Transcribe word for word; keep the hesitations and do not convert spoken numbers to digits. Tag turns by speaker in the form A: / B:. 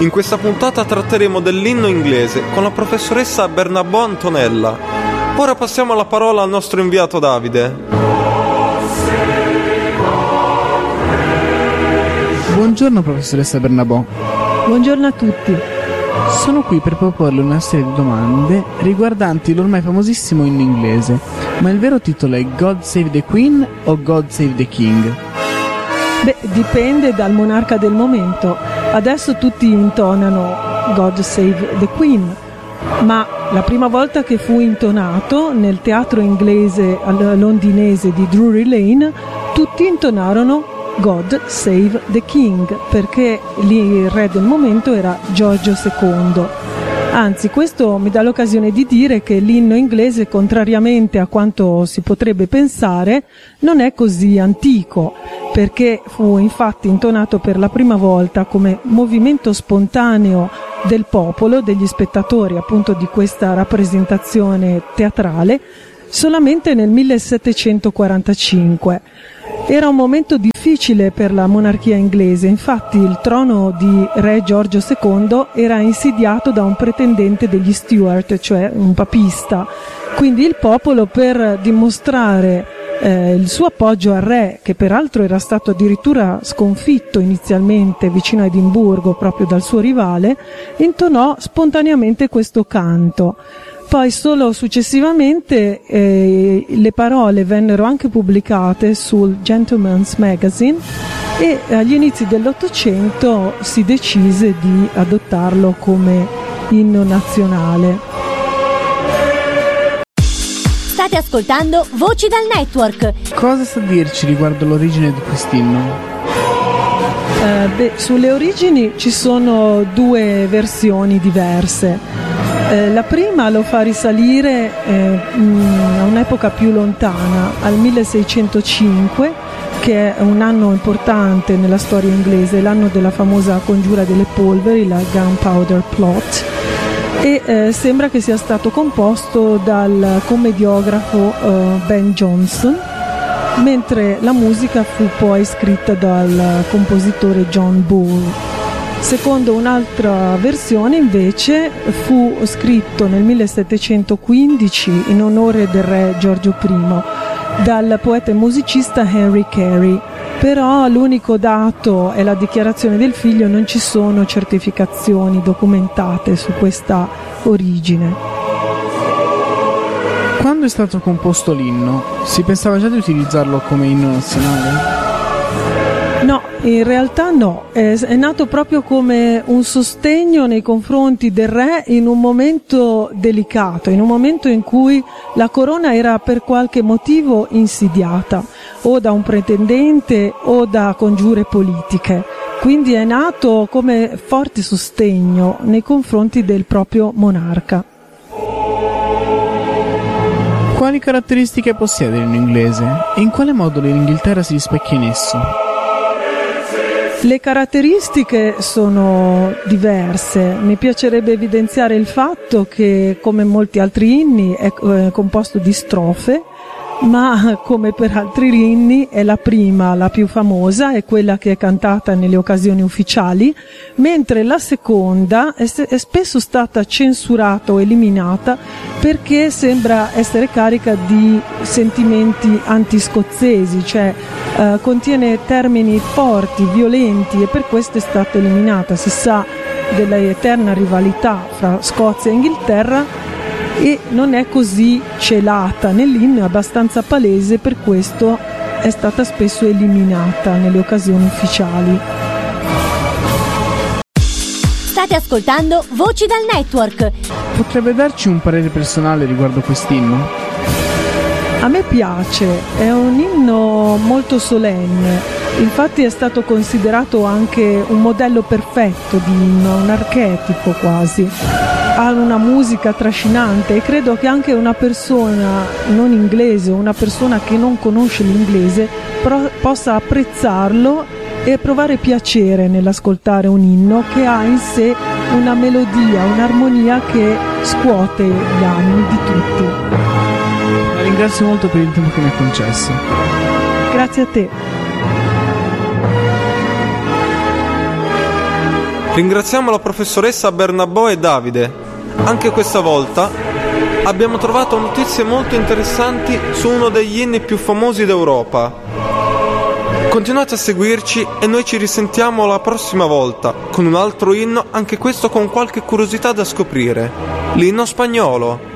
A: In questa puntata tratteremo dell'inno inglese con la professoressa Bernabò Antonella. Ora passiamo la parola al nostro inviato Davide.
B: Buongiorno professoressa Bernabò.
C: Buongiorno a tutti.
B: Sono qui per proporle una serie di domande riguardanti l'ormai famosissimo inno inglese, ma il vero titolo è God Save the Queen o God Save the King?
C: Beh, dipende dal monarca del momento. Adesso tutti intonano God Save the Queen, ma la prima volta che fu intonato nel teatro inglese londinese di Drury Lane, tutti intonarono God Save the King, perché lì il re del momento era Giorgio secondo. Anzi, questo mi dà l'occasione di dire che l'inno inglese, contrariamente a quanto si potrebbe pensare, non è così antico, perché fu infatti intonato per la prima volta come movimento spontaneo del popolo, degli spettatori appunto di questa rappresentazione teatrale, solamente nel millesettecentoquarantacinque. Era un momento difficile per la monarchia inglese, infatti il trono di re Giorgio secondo era insidiato da un pretendente degli Stuart, cioè un papista. Quindi il popolo, per dimostrare eh, il suo appoggio al re, che peraltro era stato addirittura sconfitto inizialmente vicino a Edimburgo proprio dal suo rivale, intonò spontaneamente questo canto. Poi solo successivamente eh, le parole vennero anche pubblicate sul Gentleman's Magazine e agli inizi dell'Ottocento si decise di adottarlo come inno nazionale.
D: State ascoltando Voci dal Network.
B: Cosa sa dirci riguardo l'origine di quest'inno?
C: Eh, beh, sulle origini ci sono due versioni diverse. Eh, la prima lo fa risalire eh, mh, a un'epoca più lontana, al milleseicentocinque, che è un anno importante nella storia inglese, l'anno della famosa congiura delle polveri, la Gunpowder Plot, e eh, sembra che sia stato composto dal commediografo eh, Ben Jonson, mentre la musica fu poi scritta dal compositore John Bull. Secondo un'altra versione invece fu scritto nel millesettecentoquindici in onore del re Giorgio I dal poeta e musicista Henry Carey, però l'unico dato è la dichiarazione del figlio, non ci sono certificazioni documentate su questa origine.
B: Quando è stato composto l'inno, si pensava già di utilizzarlo come inno nazionale?
C: No, in realtà no, è, è nato proprio come un sostegno nei confronti del re in un momento delicato, in un momento in cui la corona era per qualche motivo insidiata, o da un pretendente o da congiure politiche. Quindi è nato come forte sostegno nei confronti del proprio monarca.
B: Quali caratteristiche possiede l'inno inglese e in quale modo l'Inghilterra si rispecchia in esso?
C: Le caratteristiche sono diverse. Mi piacerebbe evidenziare il fatto che, come molti altri inni, è composto di strofe, ma come per altri inni è la prima, la più famosa, è quella che è cantata nelle occasioni ufficiali, mentre la seconda è, è spesso stata censurata o eliminata perché sembra essere carica di sentimenti antiscozzesi, cioè eh, contiene termini forti, violenti, e per questo è stata eliminata. Si sa della eterna rivalità fra Scozia e Inghilterra, e non è così celata nell'inno, è abbastanza palese, per questo è stata spesso eliminata nelle occasioni ufficiali.
D: State ascoltando Voci dal Network.
B: Potrebbe darci un parere personale riguardo quest'inno?
C: A me piace, è un inno molto solenne, infatti è stato considerato anche un modello perfetto di inno, un archetipo quasi. Ha una musica trascinante e credo che anche una persona non inglese, una persona che non conosce l'inglese, pro- possa apprezzarlo e provare piacere nell'ascoltare un inno che ha in sé una melodia, un'armonia che scuote gli animi di tutti.
B: La ringrazio molto per il tempo che mi ha concesso.
C: Grazie a te.
A: Ringraziamo la professoressa Bernabò e Davide. Anche questa volta abbiamo trovato notizie molto interessanti su uno degli inni più famosi d'Europa. Continuate a seguirci e noi ci risentiamo la prossima volta con un altro inno, anche questo con qualche curiosità da scoprire. L'inno spagnolo.